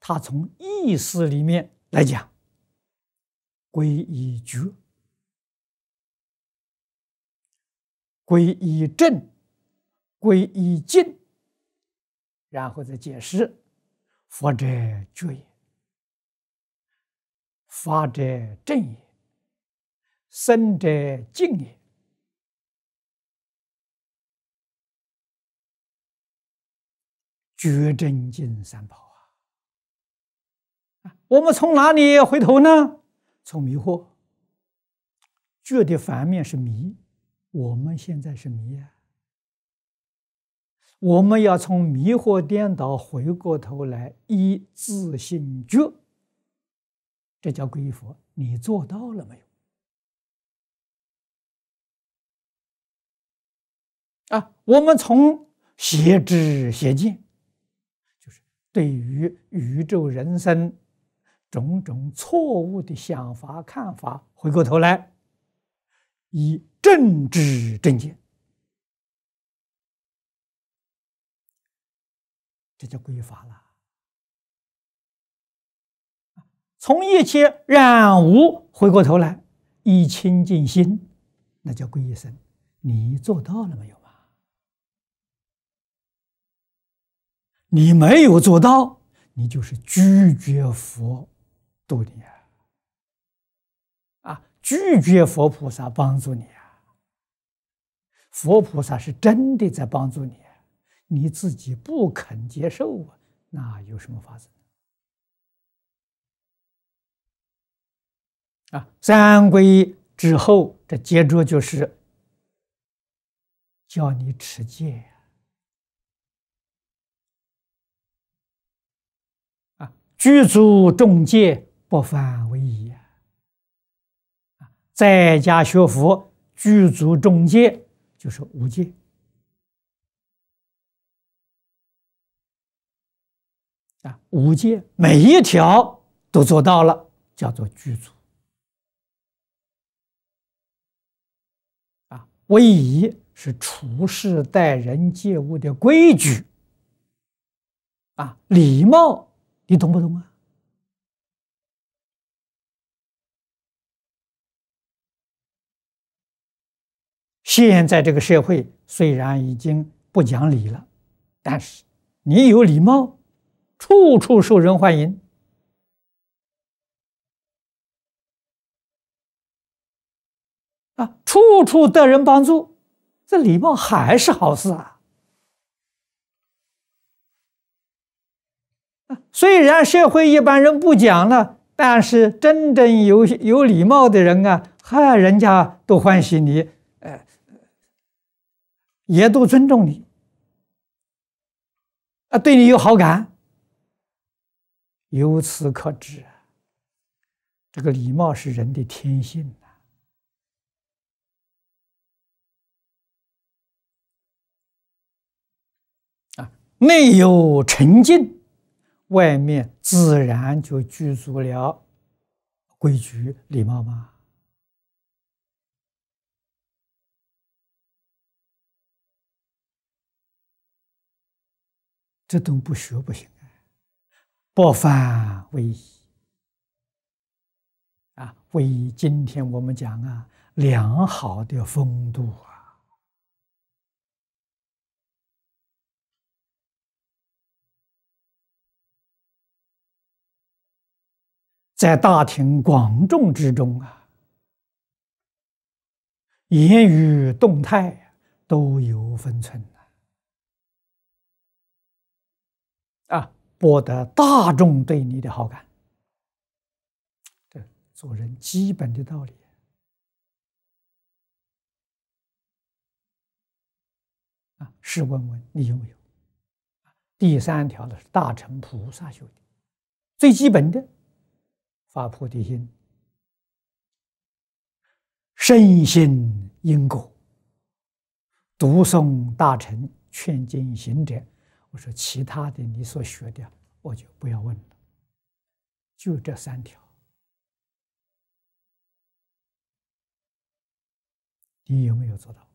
它从意思里面来讲，皈依觉、皈依正、皈依净，然后再解释：佛者觉也，法者正也，僧者净也。觉正净三宝啊！我们从哪里回头呢？从迷惑。觉的反面是迷，我们现在是迷啊。我们要从迷惑颠倒回过头来，依自性觉，这叫皈依佛。你做到了没有？啊，我们从邪知邪见，就是对于宇宙人生种种错误的想法看法，回过头来以正知正见，这叫皈依法了。从一切染污回过头来以清净心，那叫皈依僧。你做到了没有？你没有做到，你就是拒绝佛度你啊！拒绝佛菩萨帮助你啊！佛菩萨是真的在帮助你，你自己不肯接受啊，那有什么法子啊？三皈依之后，这接着就是叫你持戒。具足众戒，不犯违仪。在家学佛，具足众戒就是无戒。无戒每一条都做到了，叫做具足。威仪是处事待人接物的规矩。礼貌。你懂不懂啊？现在这个社会虽然已经不讲理了，但是你有礼貌，处处受人欢迎处处得人帮助，这礼貌还是好事啊！虽然社会一般人不讲了，但是真正有礼貌的人啊，人家都欢喜你，也都尊重你，对你有好感。由此可知，这个礼貌是人的天性内有沉静，外面自然就具足了规矩礼貌嘛。这都不学不行不犯违仪违仪今天我们讲良好的风度在大庭广众之中言语动态都有分寸博得大众对你的好感，这做人基本的道理试问问你有没有？第三条呢是大乘菩萨修的，最基本的发菩提心，深信因果，读诵大乘劝进行者。我说其他的你所学的我就不要问了，就这3条，你有没有做到？